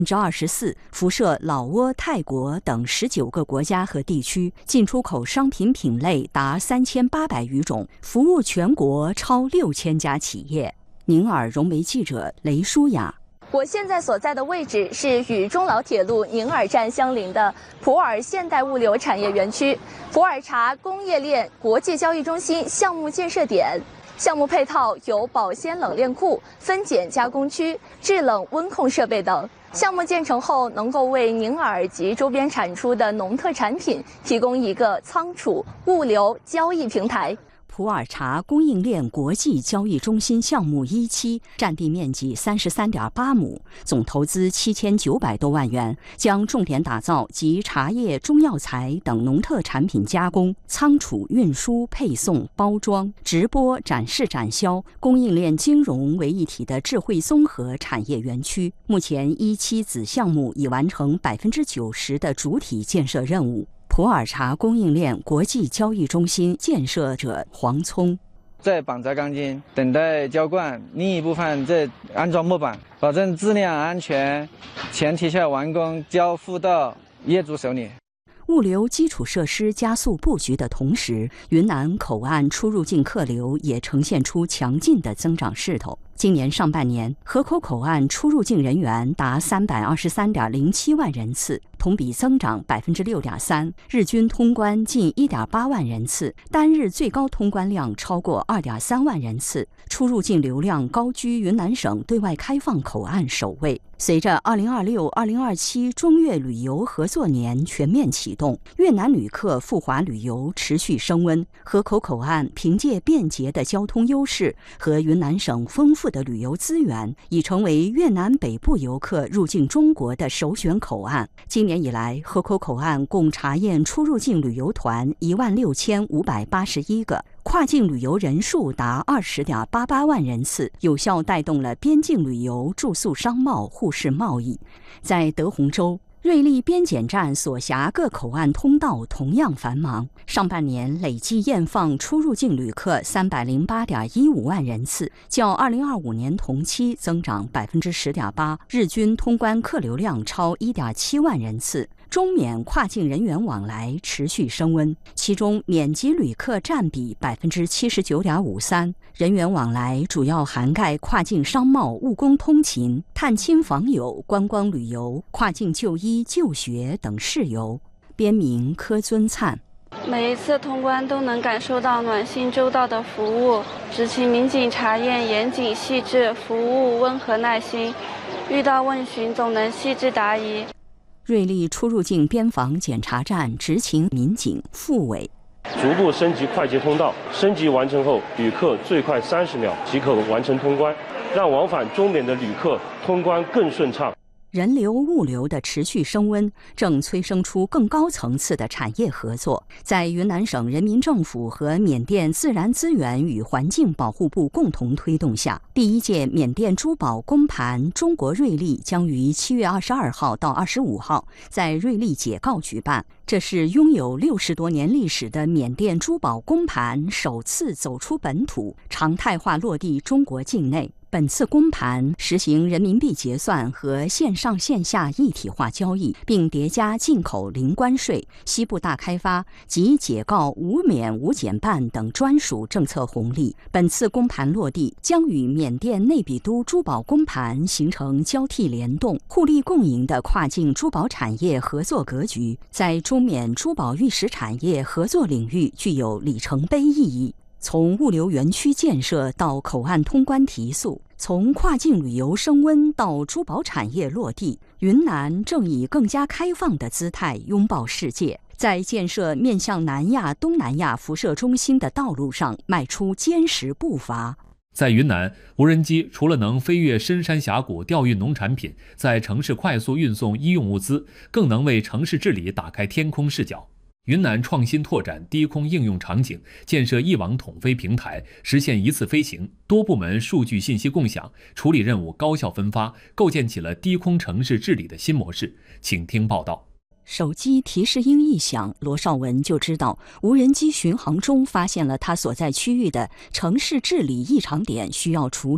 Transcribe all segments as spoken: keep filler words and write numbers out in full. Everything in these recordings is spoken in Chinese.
百分之二十四，辐射老挝、泰国等十九个国家和地区，进出口商品品类达三千八百余种，服务全国超六千家企业。宁尔融媒记者雷舒雅。 我现在所在的位置是与中老铁路宁尔站相邻的普洱现代物流产业园区，普洱茶工业链国际交易中心项目建设点。项目配套有保鲜冷链库、分拣加工区、制冷温控设备等。项目建成后，能够为宁尔及周边产出的农特产品提供一个仓储、物流、交易平台。 普洱茶供应链国际交易中心项目一期占地面积三十三点八亩，总投资七千九百多万元，将重点打造集茶叶、中药材等农特产品加工、仓储、运输、配送、包装、直播、展示、展销、供应链金融为一体的智慧综合产业园区。目前一期子项目已完成百分之九十的主体建设任务。普洱茶供应链国际交易中心建设者黄聪， 在绑扎钢筋，等待浇灌，另一部分在安装木板，保证质量安全，前提下完工交付到业主手里。 物流基础设施加速布局的同时，云南口岸出入境客流也呈现出强劲的增长势头。今年上半年，河口口岸出入境人员达三百二十三点零七万人次，同比增长百分之六点三，日均通关近一点八万人次，单日最高通关量超过二点三万人次，出入境流量高居云南省对外开放口岸首位。随着二零二六、二零二七中越旅游合作年全面启动，越南旅客赴华旅游持续升温。河口口岸凭借便捷的交通优势和云南省丰富的旅游资源，已成为越南北部游客入境中国的首选口岸。今年以来，河口口岸共查验出入境旅游团一万六千五百八十一个。跨境旅游人数达二十点八八万人次，有效带动了边境旅游、住宿、商贸、互市贸易。在德宏州，瑞丽边检站所辖各口岸通道同样繁忙，上半年累计验放出入境旅客三百零八点一五万人次，较二零二五年同期增长百分之十点八，日均通关客流量超一点七万人次。中缅跨境人员往来持续升温，其中缅籍旅客占比百分之七十九点五三，人员往来主要涵盖跨境商贸、务工通勤、探亲访友、观光旅游、跨境就医、就学等事游。编名柯尊灿。 每一次通关都能感受到暖心周到的服务，执勤民警查验严谨细致，服务温和耐心，遇到问询总能细致答疑。 瑞丽出入境边防检查站执勤民警傅伟， 逐步升级快捷通道，升级完成后，旅客最快三十秒即可完成通关，让往返中缅的旅客通关更顺畅。 人流物流的持续升温，正催生出更高层次的产业合作。在云南省人民政府和缅甸自然资源与环境保护部共同推动下，第一届缅甸珠宝公盘中国瑞丽将于七月二十二号到二十五号在瑞丽解告举办。这是拥有六十多年历史的缅甸珠宝公盘首次走出本土，常态化落地中国境内。本次公盘实行人民币结算和线上线下一体化交易，并叠加进口零关税、西部大开发及解告无免无减半等专属政策红利。本次公盘落地将与缅甸内比都珠宝公盘形成交替联动、互利共赢的跨境珠宝产业合作格局，在中缅珠宝玉石产业合作领域具有里程碑意义。从物流园区建设到口岸通关提速，从跨境旅游升温到珠宝产业落地，云南正以更加开放的姿态拥抱世界，在建设面向南亚、东南亚辐射中心的道路上迈出坚实步伐。 在云南，无人机除了能飞越深山峡谷调运农产品，在城市快速运送医用物资，更能为城市治理打开天空视角。云南创新拓展低空应用场景，建设一网统飞平台，实现一次飞行，多部门数据信息共享，处理任务高效分发，构建起了低空城市治理的新模式。请听报道。 手机提示音一响，罗绍文就知道无人机巡航中发现了他所在区域的城市治理异常点需要处理。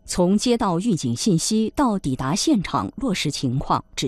从接到预警信息到抵达现场落实情况，只